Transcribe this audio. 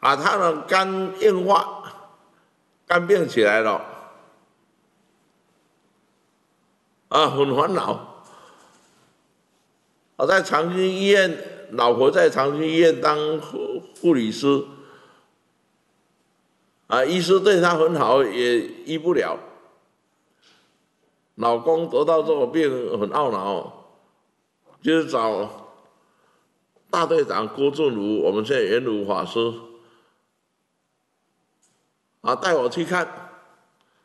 啊，他的肝硬化，肝病起来了，啊，很烦恼。我在长庚医院，老婆在长庚医院当护理师，啊，医师对她很好，也医不了。老公得到这种病很懊恼，就是找大队长郭俊如，我们现在元如法师，啊，带我去看。